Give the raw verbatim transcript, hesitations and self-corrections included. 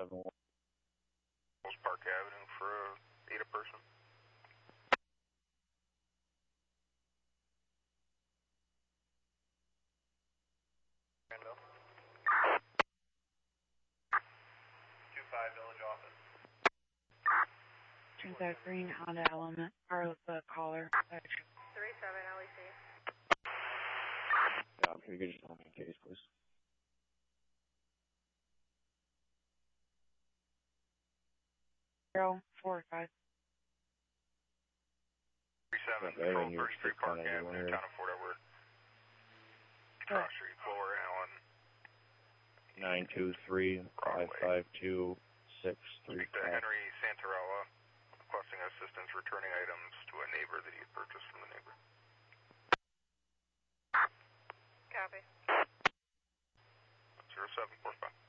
seven one. Park Avenue for a eight a person. Randall. two five Village Office. Transact Green Honda Element, part of the caller. three seven L E C. Yeah, if you could just tell me in case, please. Zero four five. three seven, Okay, Control and you're thirty-three just Park kinda Avenue, wondering. town of Fort Edward. Cross Street, Lower Allen. Nine two three five five two six three Speak to five. Henry Santarella, requesting assistance returning items to a neighbor that he had purchased from the neighbor. Copy. zero seven four five.